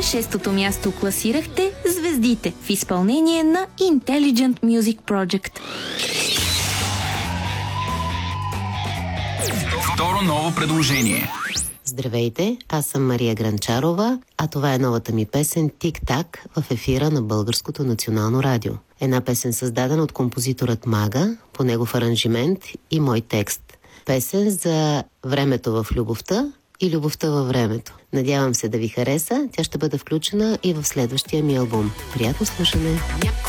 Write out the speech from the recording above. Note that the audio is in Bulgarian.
шестото място класирахте Звездите в изпълнение на Intelligent Music Project. Второ ново предложение. Здравейте, аз съм Мария Гранчарова, а това е новата ми песен «Тик-так» в ефира на Българското национално радио. Една песен създадена от композиторът Мага, по негов аранжимент и мой текст. Песен за времето в любовта и любовта във времето. Надявам се да ви хареса, тя ще бъде включена и в следващия ми албум. Приятно слушане!